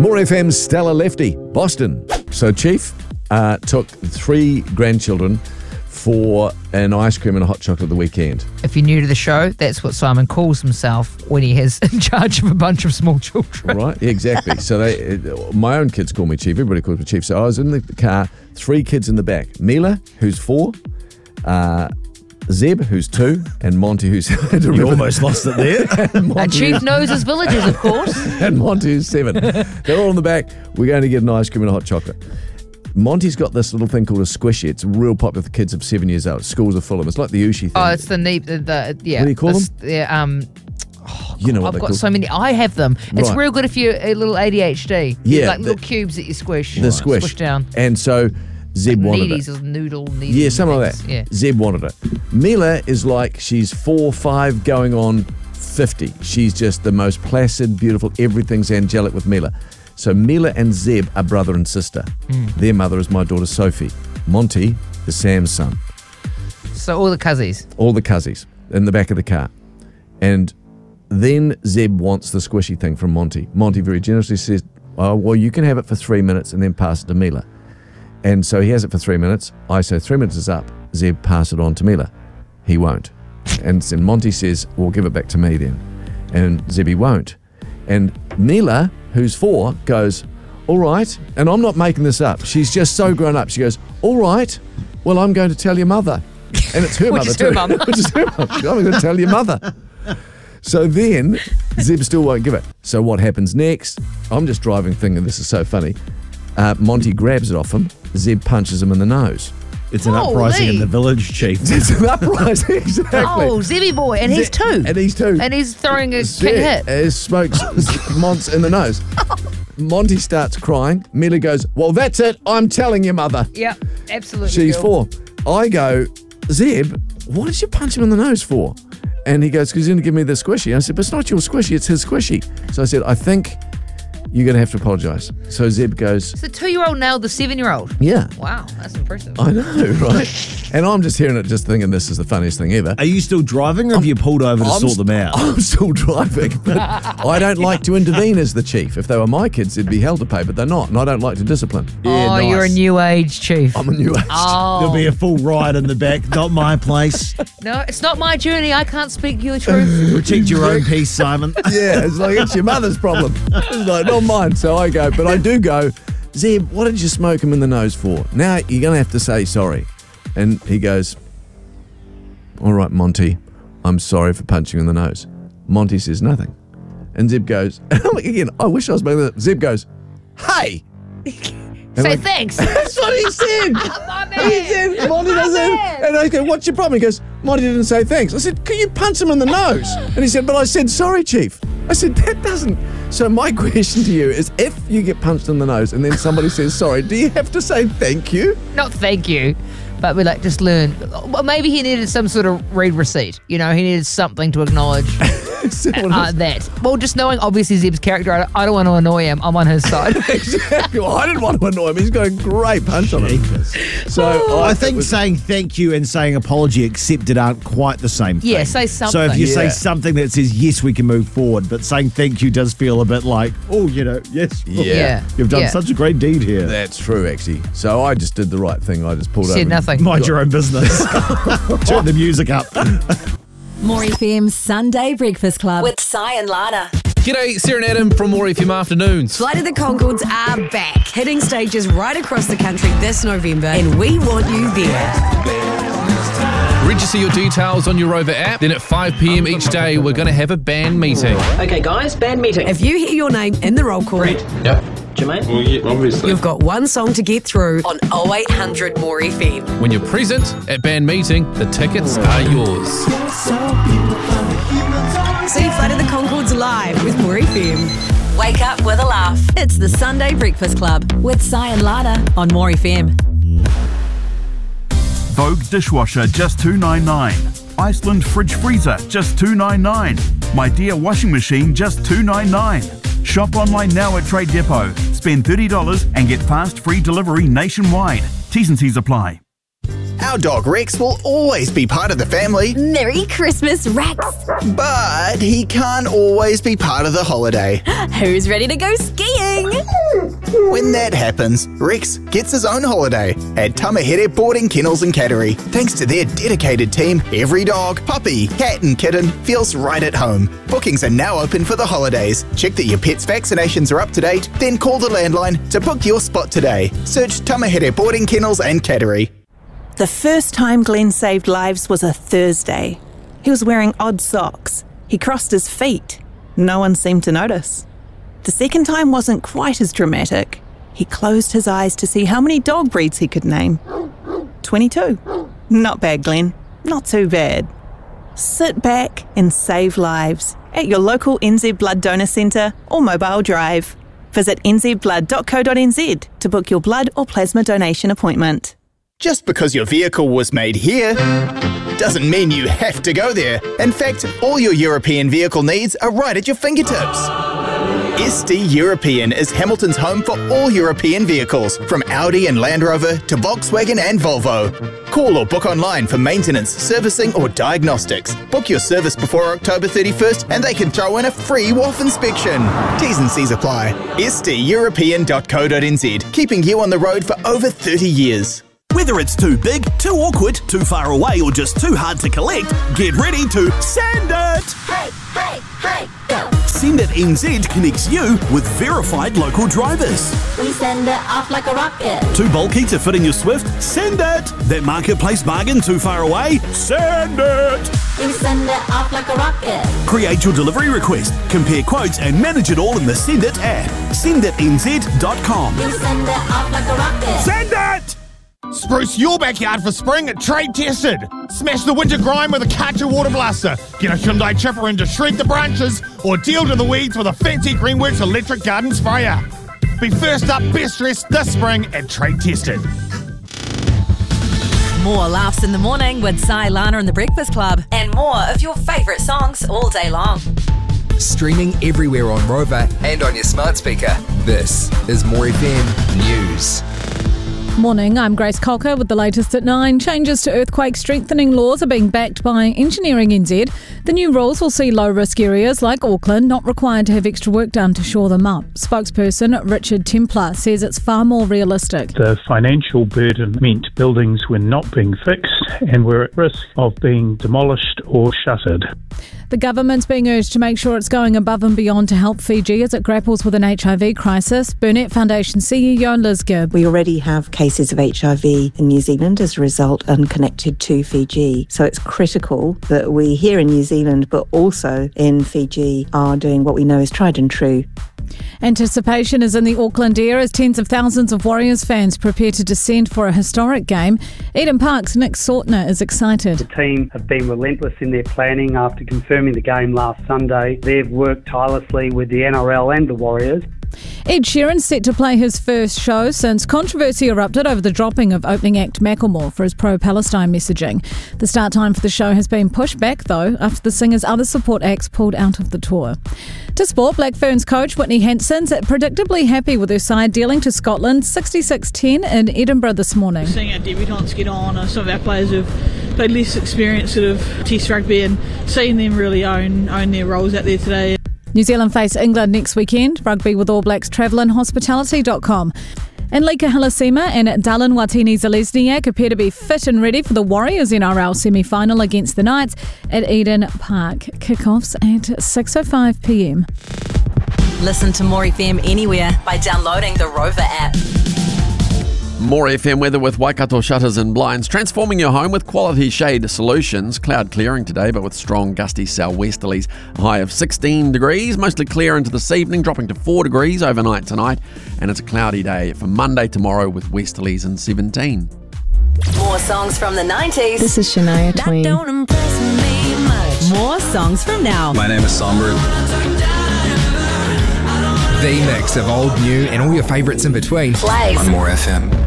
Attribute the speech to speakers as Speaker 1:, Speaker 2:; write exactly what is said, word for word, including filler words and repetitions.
Speaker 1: More F M's Stella Lefty, Boston. So Chief uh, took three grandchildren for an ice cream and a hot chocolate at the weekend.
Speaker 2: If you're new to the show, that's what Simon calls himself when he is in charge of a bunch of small children.
Speaker 1: Right, yeah, exactly. So they, my own kids call me Chief. Everybody calls me Chief. So I was in the car, three kids in the back. Mila, who's four, uh, Zeb, who's two, and Monty, who's...
Speaker 3: You almost lost it there.
Speaker 1: and
Speaker 2: A chief knows his villages, of course.
Speaker 1: and Monty, who's seven. They're all in the back. We're going to get an ice cream and a hot chocolate. Monty's got this little thing called a squishy. It's real popular with kids of seven years old. Schools are full of them. It's like the Ushi thing.
Speaker 2: Oh, it's the neep, the, the yeah.
Speaker 1: What do you call
Speaker 2: the,
Speaker 1: them?
Speaker 2: Yeah, um,
Speaker 1: you know what
Speaker 2: I've
Speaker 1: they're
Speaker 2: got
Speaker 1: called.
Speaker 2: so many. I have them. It's
Speaker 1: Right.
Speaker 2: real good if you're a little A D H D.
Speaker 1: Yeah,
Speaker 2: like
Speaker 1: the-
Speaker 2: little cubes that you squish.
Speaker 1: The squish.
Speaker 2: Squish down.
Speaker 1: And so Zeb wanted
Speaker 2: Needies
Speaker 1: it.
Speaker 2: or noodle needies.
Speaker 1: Yeah, something like
Speaker 2: things.
Speaker 1: that.
Speaker 2: Yeah.
Speaker 1: Zeb wanted it. Mila is like, she's four, five, going on fifty. She's just the most placid, beautiful, everything's angelic with Mila. So Mila and Zeb are brother and sister.
Speaker 2: Mm.
Speaker 1: Their mother is my daughter Sophie. Monty is Sam's son.
Speaker 2: So all the cuzzies.
Speaker 1: All the cuzzies in the back of the car. And then Zeb wants the squishy thing from Monty. Monty very generously says, oh, well, you can have it for three minutes and then pass it to Mila. And so he has it for three minutes. I say, three minutes is up. Zeb, pass it on to Mila. He won't. And then Monty says, well, give it back to me then. And Zebby won't. And Mila, who's four, goes, all right. And I'm not making this up. She's just so grown up. She goes, all right. Well, I'm going to tell your mother. And it's her
Speaker 2: Which
Speaker 1: mother
Speaker 2: is her
Speaker 1: too.
Speaker 2: mum.
Speaker 1: Which is her mum. I'm going to tell your mother. So then Zeb still won't give it. So what happens next? I'm just driving thinking this is so funny. Uh, Monty grabs it off him. Zeb punches him in the nose.
Speaker 3: It's an
Speaker 2: Holy.
Speaker 3: uprising in the village, Chief.
Speaker 1: It's an uprising, exactly.
Speaker 2: Oh, Zebby boy, and he's
Speaker 1: Ze-
Speaker 2: two.
Speaker 1: And he's two.
Speaker 2: And he's throwing a
Speaker 1: Zeb
Speaker 2: king hit.
Speaker 1: uh, smokes Monts in the nose. Monty starts crying. Mila goes, well, that's it. I'm telling your mother.
Speaker 2: Yep, absolutely.
Speaker 1: She's
Speaker 2: girl.
Speaker 1: four. I go, Zeb, what did you punch him in the nose for? And he goes, because he's going to give me the squishy. And I said, but it's not your squishy, it's his squishy. So I said, I think you're going to have to apologise. So Zeb goes,
Speaker 2: So the two-year-old nailed the seven-year-old.
Speaker 1: yeah.
Speaker 2: Wow, that's impressive.
Speaker 1: I know, right? And I'm just hearing it, just thinking this is the funniest thing ever.
Speaker 3: Are you still driving or have you pulled over to
Speaker 1: I'm
Speaker 3: sort
Speaker 1: st-
Speaker 3: them out?
Speaker 1: I'm still driving, but I don't like to intervene as the chief. If they were my kids, they'd be held to pay, but they're not, and I don't like to discipline.
Speaker 2: oh, you're a new age chief.
Speaker 1: I'm a new age.
Speaker 2: Oh,
Speaker 3: There'll be a full ride in the back. Not my place.
Speaker 2: no, it's not my journey. I can't speak your truth.
Speaker 3: Protect your own peace, Simon.
Speaker 1: Yeah, it's like, it's your mother's problem. It's like, not mine. So I go, but I do go, Zeb, what did you smoke him in the nose for? Now you're going to have to say sorry. And he goes, all right, Monty, I'm sorry for punching you in the nose. Monty says nothing. And Zeb goes, again, I wish I was making that. Zeb goes, hey.
Speaker 2: Say
Speaker 1: like-
Speaker 2: thanks.
Speaker 1: That's what he said.
Speaker 2: My man.
Speaker 1: He said, Monty doesn't.
Speaker 2: man.
Speaker 1: And I go, what's your problem? He goes, Monty didn't say thanks. I said, can you punch him in the nose? And he said, but I said sorry, Chief. I said, that doesn't. So my question to you is, if you get punched in the nose and then somebody says sorry, do you have to say thank you?
Speaker 2: Not thank you, but we like just learn. Well, maybe he needed some sort of read receipt. You know, he needed something to acknowledge
Speaker 1: Is that what it
Speaker 2: uh,
Speaker 1: is?
Speaker 2: that. Well, just knowing obviously Zeb's character, I, I don't want to annoy him. I'm on his side.
Speaker 1: Exactly. Well, I didn't want to annoy him. He's got a great punch on him. So
Speaker 3: I
Speaker 1: I
Speaker 3: think
Speaker 1: it was-
Speaker 3: saying thank you and saying apology accepted aren't quite the same thing.
Speaker 2: Yeah, say something.
Speaker 3: So if you say
Speaker 1: Yeah.
Speaker 3: something that says, yes, we can move forward, but saying thank you does feel a bit like, oh, you know, yes.
Speaker 1: Yeah.
Speaker 2: Yeah.
Speaker 3: You've done
Speaker 2: Yeah.
Speaker 3: such a great deed here.
Speaker 1: That's true, actually. So I just did the right thing. I just pulled over.
Speaker 2: Said
Speaker 1: and-
Speaker 2: nothing.
Speaker 3: Mind your own business. Turn the music up.
Speaker 4: More F M's Sunday Breakfast Club with Si and Lana.
Speaker 5: G'day, Sarah and Adam from More F M Afternoons.
Speaker 6: Flight of the Conchords are back, hitting stages right across the country this November, and we want you there.
Speaker 5: Register your details on your Rover app. Then at five p.m. each day, we're going to have a band meeting.
Speaker 7: Okay, guys, band meeting.
Speaker 6: If you hear your name in the roll call,
Speaker 7: Yep. Jermaine?
Speaker 8: Well, yeah, obviously.
Speaker 6: you've got one song to get through on oh eight hundred More F M.
Speaker 5: When you're present at band meeting, the tickets are yours.
Speaker 6: See Flight of the Conchords live with More F M.
Speaker 4: Wake up with a laugh. It's the Sunday Breakfast Club with Si and Lana on More F M.
Speaker 9: Vogue dishwasher just two ninety-nine. Iceland fridge freezer just two ninety-nine. My Dear washing machine just two ninety-nine. Shop online now at Trade Depot. Spend thirty dollars and get fast free delivery nationwide. T's and C's apply.
Speaker 8: Our dog Rex will always be part of the family,
Speaker 4: Merry Christmas, Rex.
Speaker 8: but he can't always be part of the holiday.
Speaker 4: Who's ready to go skiing?
Speaker 8: When that happens, Rex gets his own holiday at Tamahere Boarding Kennels and Cattery. Thanks to their dedicated team, every dog, puppy, cat and kitten feels right at home. Bookings are now open for the holidays. Check that your pet's vaccinations are up to date, then call the landline to book your spot today. Search Tamahere Boarding Kennels and Cattery.
Speaker 10: The first time Glenn saved lives was a Thursday. He was wearing odd socks. He crossed his feet. No one seemed to notice. The second time wasn't quite as dramatic. He closed his eyes to see how many dog breeds he could name. twenty-two. Not bad, Glenn. Not too bad. Sit back and save lives at your local N Z Blood Donor Centre or mobile drive. Visit n z blood dot co dot n z to book your blood or plasma donation appointment.
Speaker 8: Just because your vehicle was made here doesn't mean you have to go there. In fact, all your European vehicle needs are right at your fingertips. S D European is Hamilton's home for all European vehicles, from Audi and Land Rover to Volkswagen and Volvo. Call or book online for maintenance, servicing or diagnostics. Book your service before October thirty-first and they can throw in a free W A F inspection. T's and C's apply. s d european dot co dot n z, keeping you on the road for over thirty years.
Speaker 11: Whether it's too big, too awkward, too far away or just too hard to collect, get ready to send it!
Speaker 4: Hey, hey, hey, go.
Speaker 11: Send It N Z connects you with verified local drivers.
Speaker 4: We send it off like a rocket.
Speaker 11: Too bulky to fit in your Swift? Send it! That marketplace bargain too far away? Send it!
Speaker 4: We send it off like a rocket.
Speaker 11: Create your delivery request, compare quotes and manage it all in the Send It app. send it n z dot com.
Speaker 4: We send it off like a rocket.
Speaker 11: Send it!
Speaker 12: Spruce your backyard for spring at Trade Tested. Smash the winter grime with a Karcher water blaster. Get a Hyundai chipper in to shred the branches, or deal to the weeds with a fancy Greenworks electric garden sprayer. Be first up, best dressed this spring at Trade Tested.
Speaker 13: More laughs in the morning with Si, Lana and the Breakfast Club, and more of your favourite songs all day long.
Speaker 14: Streaming everywhere on Rover and on your smart speaker. This is More F M News.
Speaker 15: Morning, I'm Grace Colker with the latest at nine. Changes to earthquake strengthening laws are being backed by Engineering N Z. The new rules will see low-risk areas like Auckland not required to have extra work done to shore them up. Spokesperson Richard Templar says it's far more realistic.
Speaker 16: The financial burden meant buildings were not being fixed and were at risk of being demolished or shuttered.
Speaker 15: The government's being urged to make sure it's going above and beyond to help Fiji as it grapples with an H I V crisis. Burnett Foundation C E O Liz Gibb.
Speaker 17: We already have cases of H I V in New Zealand as a result unconnected to Fiji. So it's critical that we here in New Zealand but also in Fiji are doing what we know is tried and true.
Speaker 15: Anticipation is in the Auckland air as tens of thousands of Warriors fans prepare to descend for a historic game. Eden Park's Nick Sortner is excited.
Speaker 18: The team have been relentless in their planning after confirming the game last Sunday. They've worked tirelessly with the N R L and the Warriors.
Speaker 15: Ed Sheeran's set to play his first show since controversy erupted over the dropping of opening act Macklemore for his pro-Palestine messaging. The start time for the show has been pushed back, though, after the singer's other support acts pulled out of the tour. To sport, Black Ferns coach Whitney Hanson's predictably happy with her side dealing to Scotland sixty-six ten in Edinburgh this morning.
Speaker 19: Seeing our debutants get on, uh, some of our players who've played less experience sort of Test rugby, and seeing them really own, own their roles out there today.
Speaker 15: New Zealand face England next weekend. Rugby with All Blacks travel in hospitality dot com. And Lika Halasima and Dallin Watene-Zelezniak appear to be fit and ready for the Warriors N R L semi-final against the Knights at Eden Park. Kickoffs at six oh five p m.
Speaker 13: Listen to More F M anywhere by downloading the Rover app.
Speaker 20: More F M weather with Waikato shutters and blinds, transforming your home with quality shade solutions. Cloud clearing today, but with strong gusty southwesterlies. A high of sixteen degrees, mostly clear into this evening, dropping to four degrees overnight tonight. And it's a cloudy day for Monday tomorrow with westerlies and seventeen.
Speaker 13: More songs from the nineties.
Speaker 21: This is Shania Twain.
Speaker 13: That don't impress me much. More songs from now.
Speaker 14: My name is Sombra. The mix of old, new, and all your favourites in between.
Speaker 13: Plays
Speaker 14: On More F M.